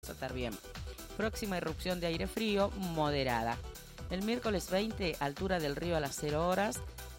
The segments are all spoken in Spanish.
estar bien. Próxima irrupción de aire frío moderada. El miércoles 20, altura del río a las 0 horas,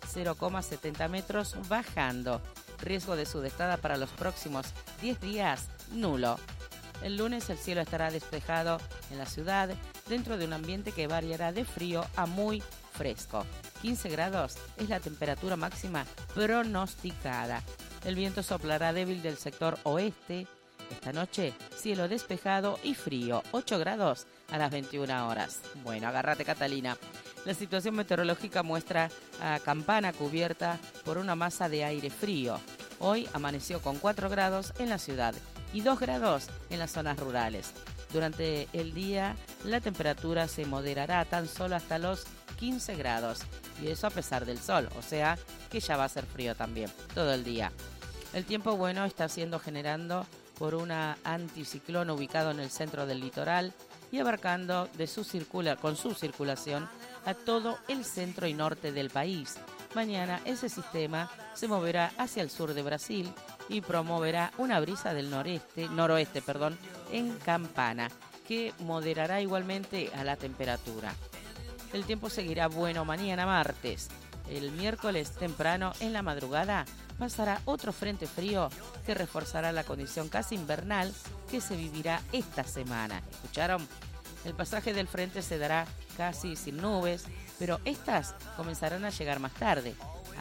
0,70 metros, bajando. Riesgo de sudestada para los próximos 10 días, nulo. El lunes el cielo estará despejado en la ciudad, dentro de un ambiente que variará de frío a muy fresco. 15 grados es la temperatura máxima pronosticada. El viento soplará débil del sector oeste. Esta noche, cielo despejado y frío, 8 grados a las 21 horas. Bueno, agárrate, Catalina. La situación meteorológica muestra a Campana cubierta por una masa de aire frío. Hoy amaneció con 4 grados en la ciudad y 2 grados en las zonas rurales. Durante el día, la temperatura se moderará tan solo hasta los 15 grados. Y eso a pesar del sol, o sea que ya va a ser frío también, todo el día. El tiempo bueno está siendo generando por una anticiclón ubicado en el centro del litoral y abarcando con su circulación a todo el centro y norte del país. Mañana ese sistema se moverá hacia el sur de Brasil y promoverá una brisa del noroeste, en Campana, que moderará igualmente a la temperatura. El tiempo seguirá bueno mañana martes. El miércoles temprano en la madrugada pasará otro frente frío que reforzará la condición casi invernal que se vivirá esta semana. ¿Escucharon? El pasaje del frente se dará casi sin nubes, pero estas comenzarán a llegar más tarde,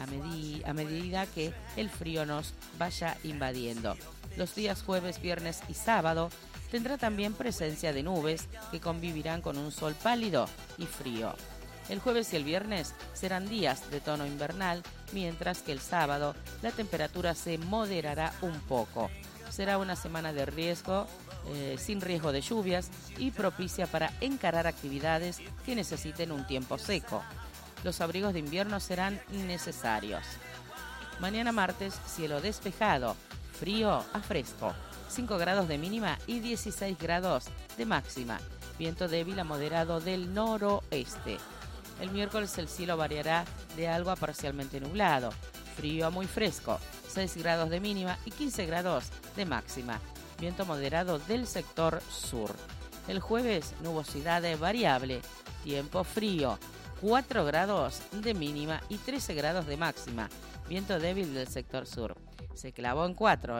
a medida que el frío nos vaya invadiendo. Los días jueves, viernes y sábado tendrá también presencia de nubes que convivirán con un sol pálido y frío. El jueves y el viernes serán días de tono invernal, mientras que el sábado la temperatura se moderará un poco. Será una semana de riesgo, sin riesgo de lluvias y propicia para encarar actividades que necesiten un tiempo seco. Los abrigos de invierno serán necesarios. Mañana martes, cielo despejado, frío a fresco, 5 grados de mínima y 16 grados de máxima. Viento débil a moderado del noroeste. El miércoles el cielo variará de algo a parcialmente nublado, frío a muy fresco, 6 grados de mínima y 15 grados de máxima. Viento moderado del sector sur. El jueves, nubosidad variable, tiempo frío, 4 grados de mínima y 13 grados de máxima. Viento débil del sector sur. Se clavó en 4,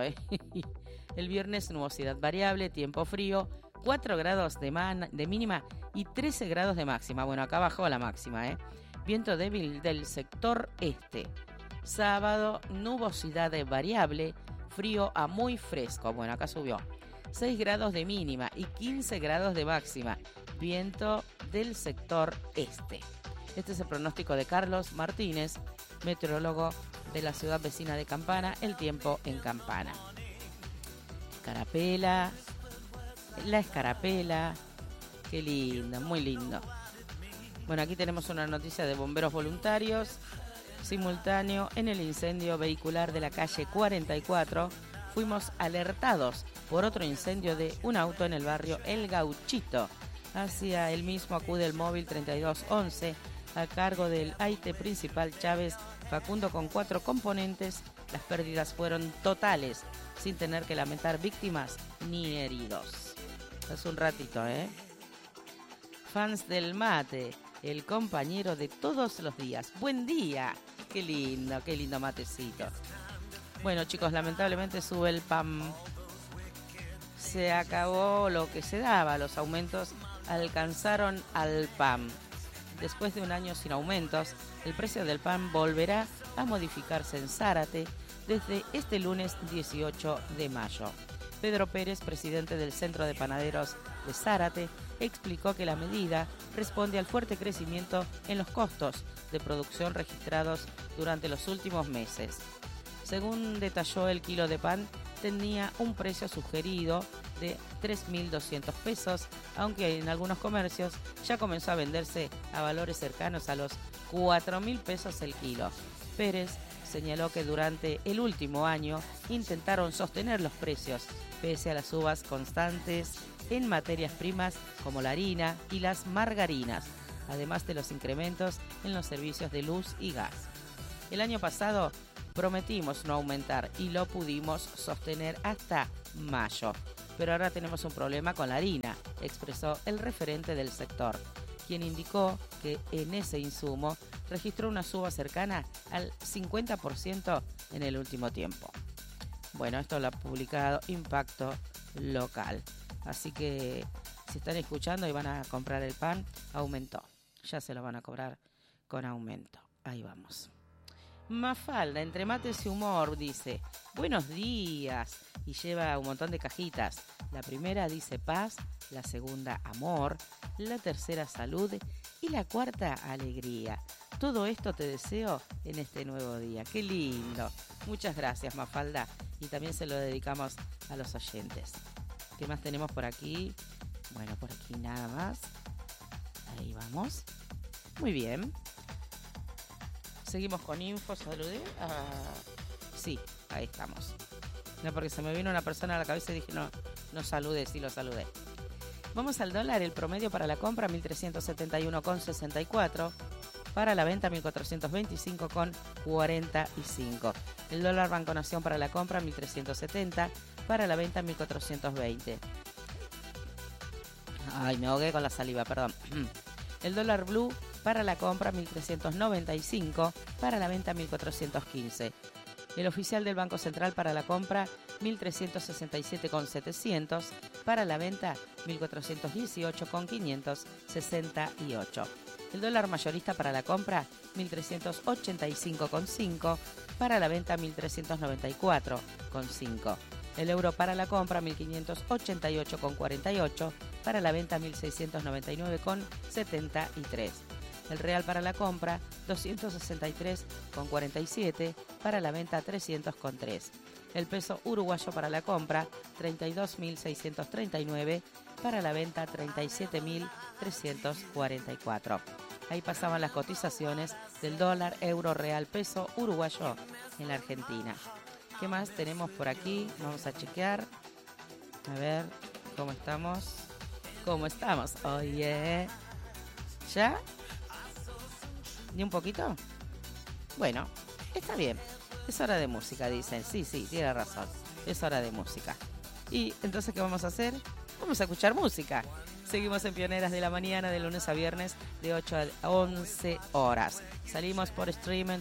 El viernes, nubosidad variable, tiempo frío, 4 grados de mínima y 13 grados de máxima. Bueno, acá bajó la máxima, Viento débil del sector este. Sábado, nubosidad variable, frío a muy fresco. Bueno, acá subió. 6 grados de mínima y 15 grados de máxima. Viento del sector este. Este es el pronóstico de Carlos Martínez, meteorólogo de la ciudad vecina de Campana, el tiempo en Campana. La escarapela, qué lindo, muy lindo. Bueno, aquí tenemos una noticia de bomberos voluntarios, simultáneo en el incendio vehicular de la calle 44. Fuimos alertados por otro incendio de un auto en el barrio El Gauchito. Hacia el mismo acude el móvil 3211 a cargo del AITE principal Chávez Facundo con 4 componentes. Las pérdidas fueron totales, sin tener que lamentar víctimas ni heridos. Hace un ratito, Fans del mate, el compañero de todos los días. Buen día. Qué lindo matecito. Bueno, chicos, lamentablemente sube el pan. Se acabó lo que se daba. Los aumentos alcanzaron al pan. Después de un año sin aumentos, el precio del pan volverá a modificarse en Zárate desde este lunes 18 de mayo. Pedro Pérez, presidente del Centro de Panaderos de Zárate, explicó que la medida responde al fuerte crecimiento en los costos de producción registrados durante los últimos meses. Según detalló, el kilo de pan tenía un precio sugerido de 3.200 pesos, aunque en algunos comercios ya comenzó a venderse a valores cercanos a los 4.000 pesos el kilo. Pérez señaló que durante el último año intentaron sostener los precios, pese a las subas constantes en materias primas como la harina y las margarinas, además de los incrementos en los servicios de luz y gas. El año pasado prometimos no aumentar y lo pudimos sostener hasta mayo. pero ahora tenemos un problema con la harina, expresó el referente del sector, quien indicó que en ese insumo registró una suba cercana al 50% en el último tiempo. Bueno, esto lo ha publicado Impacto Local. Así que si están escuchando y van a comprar el pan, aumentó. Ya se lo van a cobrar con aumento. Ahí vamos. Mafalda, entre mates y humor, dice: buenos días. Y lleva un montón de cajitas. La primera dice paz, la segunda amor, la tercera salud y la cuarta alegría. Todo esto te deseo en este nuevo día. ¡Qué lindo! Muchas gracias, Mafalda. Y también se lo dedicamos a los oyentes. ¿Qué más tenemos por aquí? Bueno, por aquí nada más. Ahí vamos. Muy bien. Seguimos con info. ¿Saludé? Sí, ahí estamos. No, porque se me vino una persona a la cabeza y dije, no saludé, sí lo saludé. Vamos al dólar. El promedio para la compra 1.371,64. Para la venta 1.425,45. El dólar Banco Nación para la compra 1.370. Para la venta 1.420. Ay, me ahogué con la saliva, perdón. El dólar blue para la compra 1.395. Para la venta 1.415. El oficial del Banco Central para la compra 1.367,700. Para la venta 1.418,568. El dólar mayorista para la compra 1.385,5. Para la venta 1.394,5. El euro para la compra 1.588,48. Para la venta 1.699,73. El real para la compra 263,47. Para la venta 300,3. El peso uruguayo para la compra 32.639. Para la venta 37.344. Ahí pasaban las cotizaciones del dólar, euro, real, peso uruguayo en la Argentina. ¿Qué más tenemos por aquí? Vamos a chequear. A ver, ¿cómo estamos? ¿Cómo estamos? Oye, ¿ya? ¿Ni un poquito? Bueno, está bien. Es hora de música, dicen. Sí, tiene razón. Es hora de música. Y entonces, ¿qué vamos a hacer? Vamos a escuchar música. Seguimos en Pioneras de la Mañana de lunes a viernes de 8 a 11 horas. Salimos por streaming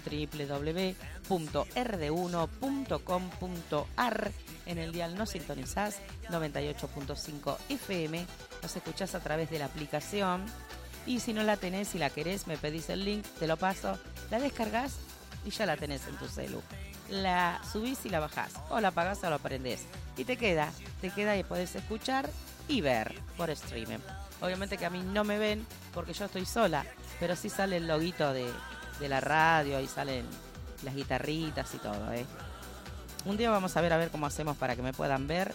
www.rd1.com.ar. En el dial nos sintonizás 98.5 FM. Nos escuchás a través de la aplicación. Y si no la tenés y la querés, me pedís el link, te lo paso, la descargas y ya la tenés en tu celu. La subís y la bajás, o la apagás o la prendés. Y te queda y podés escuchar y ver por streaming. Obviamente que a mí no me ven porque yo estoy sola, pero sí sale el loguito de la radio y salen las guitarritas y todo, ¿eh? Un día vamos a ver cómo hacemos para que me puedan ver.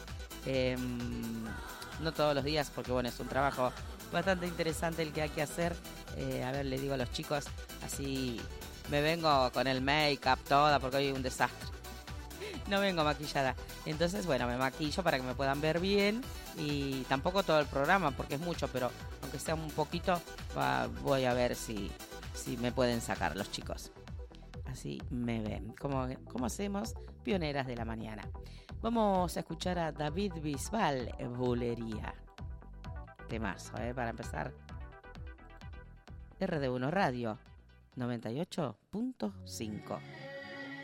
No todos los días, porque bueno, es un trabajo bastante interesante el que hay que hacer. A ver, le digo a los chicos, así me vengo con el make-up toda, porque hoy es un desastre. No vengo maquillada. Entonces, bueno, me maquillo para que me puedan ver bien. Y tampoco todo el programa, porque es mucho, pero aunque sea un poquito, voy a ver si me pueden sacar los chicos. Así me ven. ¿Cómo hacemos? Pioneras de la Mañana. Vamos a escuchar a David Bisbal, Bulería. Temazo, para empezar. RD1 Radio 98.5.